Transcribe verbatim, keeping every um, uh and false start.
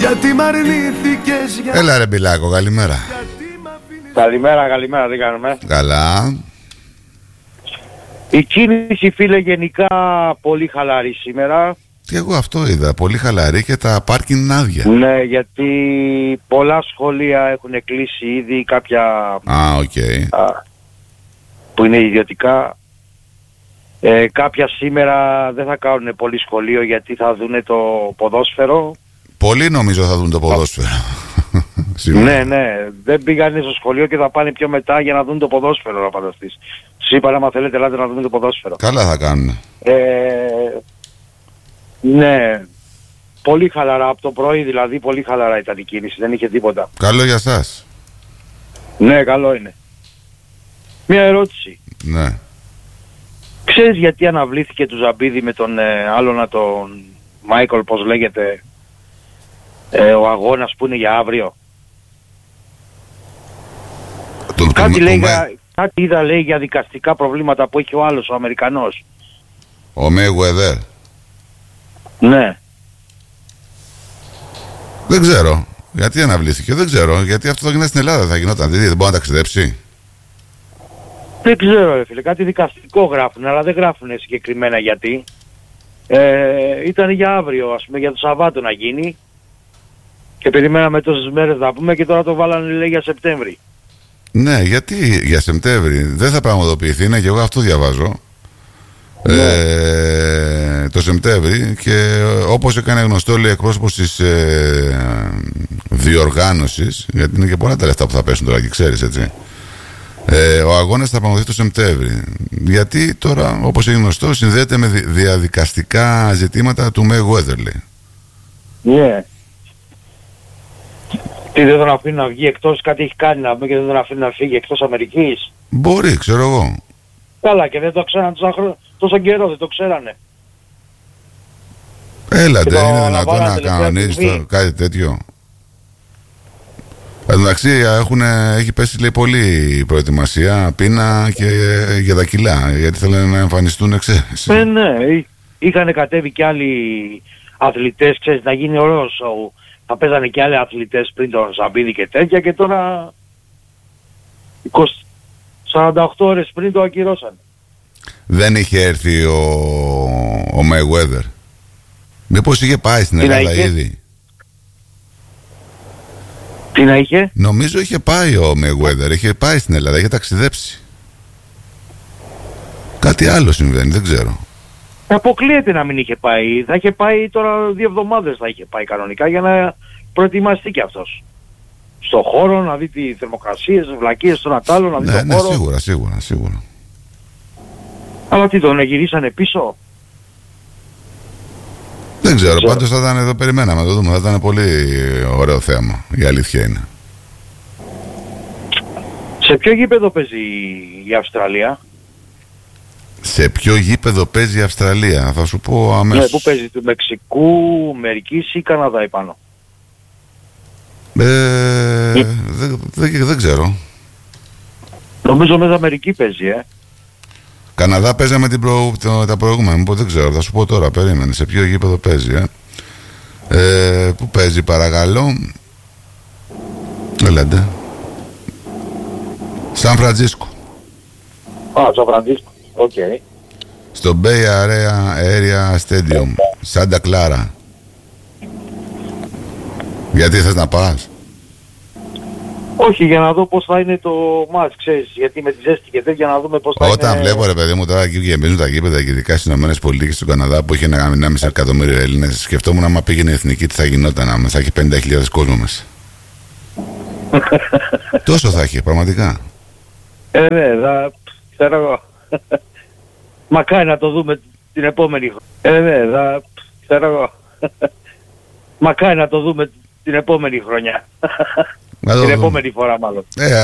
Γιατί μ' αρνήθηκες για... Έλα ρε Μπιλάκο, καλημέρα. Καλημέρα, καλημέρα, τι κάνουμε? Καλά. Η κίνηση, φίλε, γενικά πολύ χαλαρή σήμερα. Και εγώ αυτό είδα, πολύ χαλαρή και τα πάρκινγκ άδεια. Ναι, γιατί πολλά σχολεία έχουν κλείσει ήδη, κάποια Α, οκ. Okay. που είναι ιδιωτικά. Ε, κάποια σήμερα δεν θα κάνουν πολύ σχολείο γιατί θα δούνε το ποδόσφαιρο. Πολλοί νομίζω θα δουν το ποδόσφαιρο. Ναι, ναι, δεν πήγανε στο σχολείο και θα πάνε πιο μετά για να δουν το ποδόσφαιρο, να φανταστείς. Τους είπα, άμα θέλετε, ελάτε να δουν το ποδόσφαιρο. Καλά θα κάνουν. Ε, ναι, πολύ χαλαρά, από το πρωί δηλαδή, πολύ χαλαρά ήταν η κίνηση, δεν είχε τίποτα. Καλό για σας. Ναι, καλό είναι. Μια ερώτηση. Ναι. Ξέρεις γιατί αναβλήθηκε του Ζαμπίδη με τον ε, άλλον, τον Μάικολ, πώς λέγεται, ε, ο αγώνας που είναι για αύριο? Το, κάτι, το, λέει, το, για, κάτι είδα, λέει, για δικαστικά προβλήματα που έχει ο άλλος, ο Αμερικανός. Ο Mayweather. Ναι. Δεν ξέρω. Γιατί αναβλήθηκε, δεν ξέρω. Γιατί αυτό θα γίνει στην Ελλάδα, θα γινόταν. Δεν μπορεί να ταξιδέψει. Δεν ξέρω, ρε φίλε, κάτι δικαστικό γράφουν, αλλά δεν γράφουν συγκεκριμένα γιατί. Ε, ήταν για αύριο, ας πούμε, για το Σαββάτο να γίνει. Και περιμέναμε τόσες μέρες να πούμε και τώρα το βάλανε, λέει, για Σεπτέμβρη. Ναι, γιατί για Σεπτέμβρη δεν θα πραγματοποιηθεί, είναι και εγώ αυτό διαβάζω. Ναι. Ε, το Σεπτέμβρη, και όπως έκανε γνωστό, λέει, εκπρόσωπος της ε, διοργάνωσης, γιατί είναι και πολλά τα λεφτά που θα πέσουν τώρα και ξέρεις, έτσι. Ε, ο αγώνας θα πραγματοποιηθεί το Σεπτέμβρη. Γιατί τώρα, όπως είναι γνωστό, συνδέεται με διαδικαστικά ζητήματα του Mayweather, λέει. Ναι. Τι, δεν τον αφήνει να βγει εκτός, κάτι έχει κάνει να πούμε και δεν τον αφήνει να φύγει εκτός Αμερικής? Μπορεί, ξέρω εγώ. Καλά, και δεν το ξέραν τόσο, χρόνο, τόσο καιρό, δεν το ξέρανε. Έλατε, είναι δυνατόν να κανονίζεις το, κάτι τέτοιο? Εν τω μεταξύ έχει πέσει, λέει, πολλή προετοιμασία, πείνα και για τα κιλά, γιατί θέλουν να εμφανιστούν, ξέρεις. Ε, ναι, είχαν κατέβει και άλλοι αθλητές, ξέρεις, να γίνει ωραίο σοου. Θα παίζανε και άλλοι αθλητές πριν τον Ζαμπίδη και τέτοια, και τώρα είκοσι, σαράντα οκτώ ώρες πριν το ακυρώσαν. Δεν είχε έρθει ο, ο Mayweather? Μήπως είχε πάει στην Ελλάδα ήδη? Τι να είχε? Νομίζω είχε πάει ο Mayweather, είχε πάει στην Ελλάδα, είχε ταξιδέψει. Κάτι άλλο συμβαίνει, δεν ξέρω. Αποκλείεται να μην είχε πάει. Θα είχε πάει τώρα δύο εβδομάδες, θα είχε πάει κανονικά για να προετοιμαστεί κι αυτός. Στο χώρο, να δει τι θερμοκρασίες, βλακίες στον Ατάλο, να δει ναι, τον ναι, χώρο. Ναι, σίγουρα, σίγουρα, σίγουρα. Αλλά τι, τον γυρίσανε πίσω? Δεν ξέρω, ξέρω. Πάντως θα ήταν εδώ, περιμέναμε να το δούμε. Θα ήταν πολύ ωραίο θέαμα, η αλήθεια είναι. Σε ποιο γήπεδο παίζει η Αυστραλία? Σε ποιο γήπεδο παίζει η Αυστραλία, θα σου πω αμέσως. Ναι, πού παίζει, του Μεξικού, Αμερικής ή Καναδά επάνω? Ε, ε. Δεν δε, δε ξέρω. Νομίζω μέσα Αμερική παίζει, ε. Καναδά παίζαμε την προ, το, τα προηγούμενα, δεν ξέρω, θα σου πω τώρα, περίμενε, σε ποιο γήπεδο παίζει, ε. ε Πού παίζει, παρακαλώ? Έλατε. Σαν Φραντζίσκο. Α, Σαν Φραντζίσκο, οκ. Okay. Στο Bay Area, Area Stadium, Σάντα Κλάρα. Γιατί θες να πας? Όχι, για να δω πώς θα είναι το μάτς, ξέρεις, γιατί με τη ζέστη και τέτοια, να δούμε πώς θα Όταν είναι. Όταν βλέπω, ρε παιδί μου, τώρα εκεί γεμίζουν τα γήπεδα, και ειδικά στις ΗΠΑ και στον Καναδά που έχει ένα ενάμιση εκατομμύριο Έλληνες, σκεφτόμουν άμα πήγαινε η εθνική τι θα γινόταν, άμα θα έχει πενήντα χιλιάδες κόσμο μέσα. Τόσο θα έχει, πραγματικά. Ε, ναι, θα, ξέρω εγώ. Μακάρι να το δούμε την επόμενη χρονιά. Ε, ναι, θα, ξέρω εγώ. Μακάρι να το δούμε την επόμενη χρονιά. Την επόμενη φορά μάλλον. Ε,